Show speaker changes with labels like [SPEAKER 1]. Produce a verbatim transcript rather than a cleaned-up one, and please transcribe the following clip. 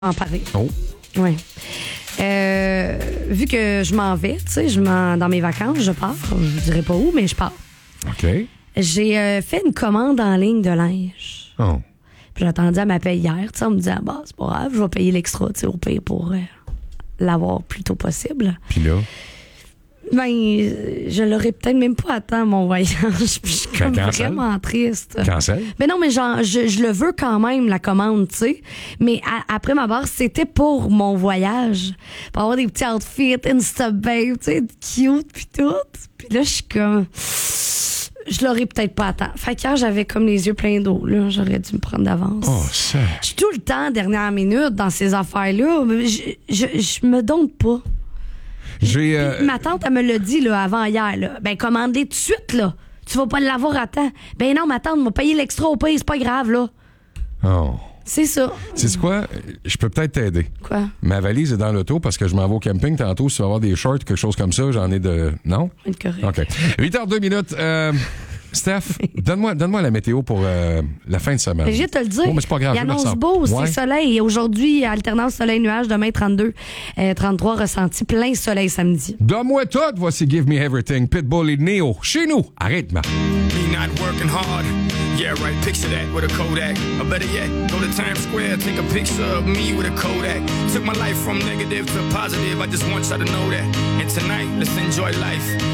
[SPEAKER 1] En parler.
[SPEAKER 2] Oh.
[SPEAKER 1] Oui. Euh, vu que je m'en vais, tu sais, je m'en, dans mes vacances, je pars. Je dirais pas où, mais je pars.
[SPEAKER 2] OK.
[SPEAKER 1] J'ai euh, fait une commande en ligne de linge.
[SPEAKER 2] Oh.
[SPEAKER 1] Puis j'attendais à ma paye hier. Tu sais, on me disait, ah, bah, c'est pas grave, je vais payer l'extra, tu sais, au pire pour euh, l'avoir plus tôt possible.
[SPEAKER 2] Puis là?
[SPEAKER 1] Ben, euh, je l'aurais peut-être même pas atteint mon voyage. Puis je suis comme
[SPEAKER 2] Ben, cancel.
[SPEAKER 1] vraiment triste.
[SPEAKER 2] Cancel?
[SPEAKER 1] Mais non, mais genre, je, je le veux quand même, la commande, tu sais. Mais à- après ma barre, c'était pour mon voyage. Pour avoir des petits outfits, Insta babe, tu sais, cute, puis tout. Puis là, je suis comme... Je l'aurais peut-être pas atteint. Fait qu'hier, j'avais comme les yeux pleins d'eau, là. J'aurais dû me prendre d'avance.
[SPEAKER 2] Oh, ça.
[SPEAKER 1] Je suis tout le temps, dernière minute, dans ces affaires-là. Mais Je, je, je me donne pas.
[SPEAKER 2] J'ai. euh,
[SPEAKER 1] Ma tante, elle me l'a dit là, avant hier. Là. Ben, commande-les tout de suite, là. Tu vas pas l'avoir à temps. Ben non, ma tante m'a payé l'extra au pays, c'est pas grave, là.
[SPEAKER 2] Oh.
[SPEAKER 1] C'est ça.
[SPEAKER 2] C'est quoi? Je peux peut-être t'aider.
[SPEAKER 1] Quoi?
[SPEAKER 2] Ma valise est dans l'auto parce que je m'en vais au camping tantôt. Si tu vas avoir des shorts, quelque chose comme ça, j'en ai de. Non?
[SPEAKER 1] C'est correct.
[SPEAKER 2] OK. huit heures deux minutes. Euh, Steph, donne-moi, donne-moi la météo pour euh, la fin de semaine.
[SPEAKER 1] Je vais te le dire.
[SPEAKER 2] Oh, mais c'est pas grave,
[SPEAKER 1] Il
[SPEAKER 2] je me
[SPEAKER 1] annonce
[SPEAKER 2] ressens.
[SPEAKER 1] beau,
[SPEAKER 2] Ouais.
[SPEAKER 1] c'est soleil. Aujourd'hui, alternance soleil-nuage. Demain, trente-deux. Euh, trente-trois ressenti. Plein soleil samedi.
[SPEAKER 2] Donne-moi tout. Voici Give Me Everything. Pitbull et Neo. Chez nous. Arrête, ma.
[SPEAKER 3] Me not working hard. Yeah, right, picture that with a Kodak. Or better yet, go to Times Square, take a picture of me with a Kodak. Took my life from negative to positive, I just want y'all to know that. And tonight, let's enjoy life.